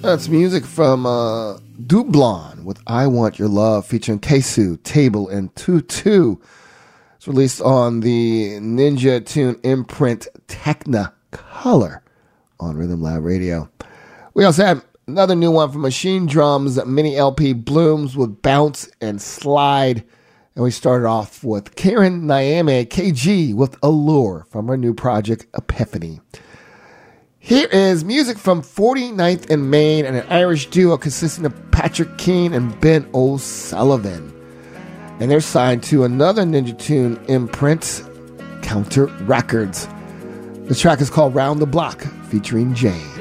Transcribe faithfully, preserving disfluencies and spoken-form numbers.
That's music from uh, Dublon with I Want Your Love featuring Kesu, Table, and Tutu. It's released on the Ninja Tune imprint Technicolor on Rhythm Lab Radio. We also had another new one from Machine Drums, mini L P Blooms with Bounce and Slide. And we started off with Karen Nyame, K G, with Allure from her new project Epiphany. Here is music from forty-ninth and Main and an Irish duo consisting of Patrick Keane and Ben O'Sullivan. And they're signed to another Ninja Tune imprint, Counter Records. The track is called Round the Block, featuring Jay.